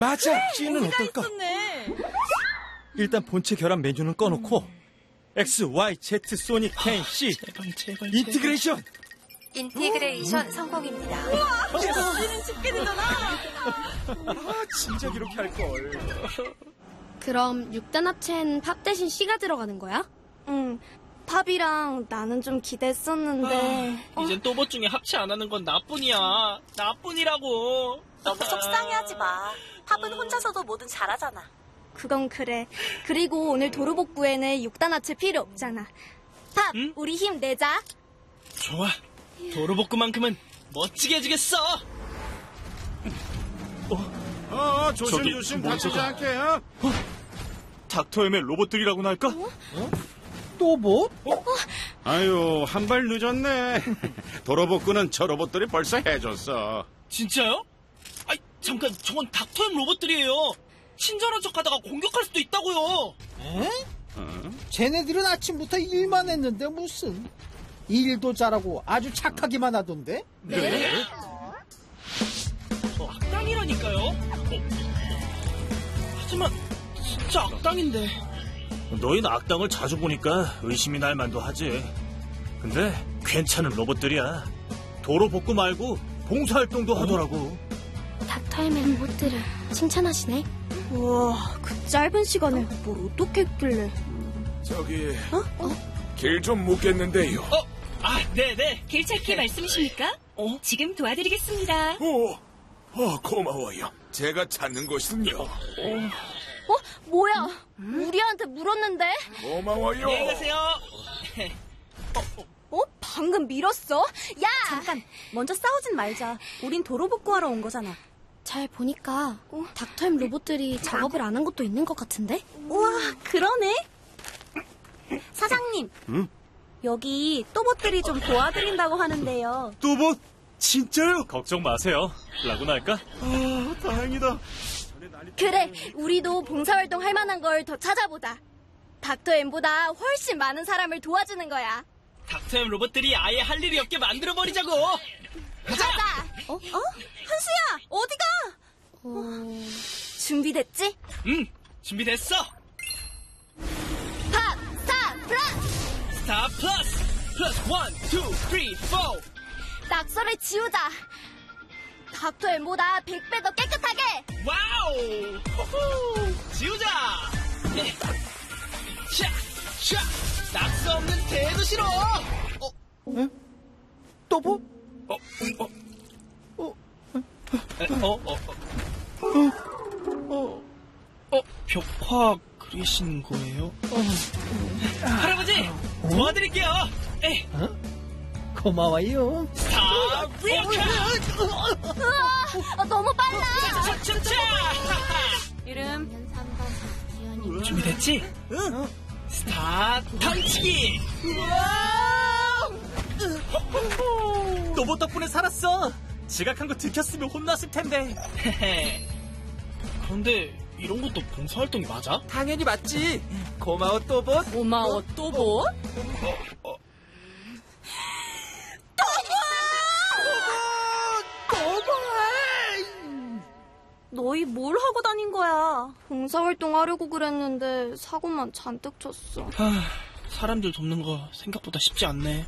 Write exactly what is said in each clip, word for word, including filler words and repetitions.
맞아! C는 어떨까? 있었네. 일단 본체 결합 메뉴는 꺼놓고 X, Y, Z, 소닉, 텐, C 제발 제발 인티그레이션! 인티그레이션 성공입니다. C는 쉽게 되잖아. 아, 진작 이렇게 할걸. 그럼 육 단 합체엔 팝 대신 C가 들어가는 거야? 응, 팝이랑 나는 좀 기대했었는데. 아, 이젠 또봇 중에 합체 안 하는 건 나뿐이야. 나뿐이라고. 너무 속상해하지 마. 팝은 혼자서도 뭐든 잘하잖아. 그건 그래. 그리고 오늘 도로복구에는 육 단 합체 필요 없잖아. 팝, 응? 우리 힘내자. 좋아. 도로복구만큼은 멋지게 해주겠어. 어, 조심 저기, 조심 뭐 다치지 저거. 않게. 어? 닥터엠의 로봇들이라고나 할까? 또 뭐? 아유, 한 발 늦었네. 도로복구는 저 로봇들이 벌써 해줬어. 진짜요? 아이 잠깐 저건 닥터엠 로봇들이에요. 친절한 척하다가 공격할 수도 있다고요. 에? 쟤네들은 아침부터 일만 했는데 무슨 일도 잘하고 아주 착하기만 하던데? 네? 저 악당이라니까요. 어. 하지만 진짜 악당인데. 너희는 악당을 자주 보니까 의심이 날 만도 하지. 근데 괜찮은 로봇들이야. 도로 복구 말고 봉사활동도 하더라고. 닥터엠의 로봇들을 칭찬하시네. 우와, 그 짧은 시간에 뭘 어떻게 했길래. 저기 길 좀 묻겠는데요. 어? 아, 네네. 길 찾기 말씀이십니까? 어? 지금 도와드리겠습니다. 오, 어, 고마워요. 제가 찾는 곳은요. 어? 뭐야? 우리한테 물었는데? 고마워요. 안녕히 가세요. 어? 방금 밀었어? 야! 잠깐, 먼저 싸우진 말자. 우린 도로복구하러 온 거잖아. 잘 보니까 닥터엠 로봇들이 작업을 안 한 것도 있는 것 같은데? 우와, 그러네. 사장님. 응? 여기 또봇들이 좀 도와드린다고 하는데요. 또봇? 진짜요? 걱정 마세요. 라고나 할까? 아, 다행이다. 그래, 우리도 봉사활동 할 만한 걸 더 찾아보자. 닥터엠보다 훨씬 많은 사람을 도와주는 거야. 닥터엠 로봇들이 아예 할 일이 없게 만들어버리자고. 가자. 어? 어? 한수야, 어디가? 어... 준비됐지? 응, 준비됐어. 팝, 스타, 플러스! 스타 플러스. 플러스 원, 투, 쓰리, 포. 낙서를 지우자. 닥터엠보다 백 배 더 깨끗하게. 와우. 호호. 지우자. 네. 샤, 샤. 낙서 없는 대도시로. 어, 응? 또 뭐? 어, 어. 어? 에, 어, 어, 어. 어? 어, 벽화 그리신 거예요? 할아버지, 도와드릴게요. 에, 고마워요. 스타 브레이커. 어, 너무 빨라. 차차차. 이름. 준비됐지? 응. 스타 탕치기. 또봇 덕분에 살았어. 지각한 거 들켰으면 혼났을 텐데. 그런데 이런 것도 봉사활동이 맞아? 당연히 맞지. 고마워, 또봇. 고마워, 또 뭐? 너희 뭘 하고 다닌 거야? 봉사활동 하려고 그랬는데 사고만 잔뜩 쳤어. 하, 사람들 돕는 거 생각보다 쉽지 않네.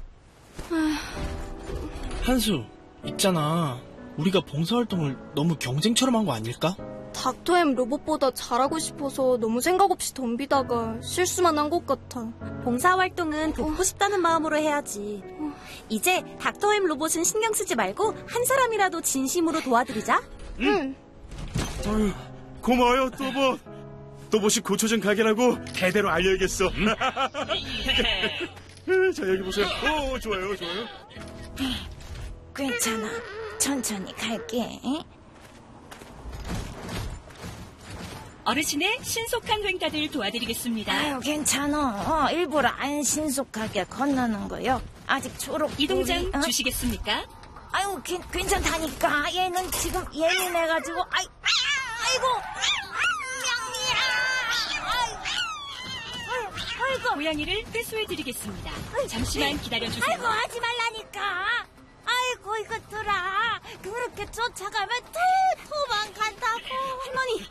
한수, 있잖아. 우리가 봉사활동을 너무 경쟁처럼 한 거 아닐까? 닥터엠 로봇보다 잘하고 싶어서 너무 생각 없이 덤비다가 실수만 한 것 같아. 봉사활동은 돕고 싶다는 마음으로 해야지. 이제 닥터엠 로봇은 신경 쓰지 말고 한 사람이라도 진심으로 도와드리자. 응. 아유, 고마워요, 또봇. 또봇이 고쳐진 가게라고 대대로 알려야겠어. 자, 여기 보세요. 오, 좋아요, 좋아요. 괜찮아. 천천히 갈게. 어르신의 신속한 횡단을 도와드리겠습니다. 아유, 괜찮아. 일부러 안 신속하게 건너는 거요. 아직 초록. 이동장 어? 주시겠습니까? 아유, 괜, 괜찮다니까. 얘는 지금 예민해가지고. 아이, 아이고. 아이고. 고양이를 회수해드리겠습니다. 잠시만 기다려주세요. 아이고, 하지 말라니까. 아이고, 이것들아. 그렇게 쫓아가면 도망간다고. 할머니,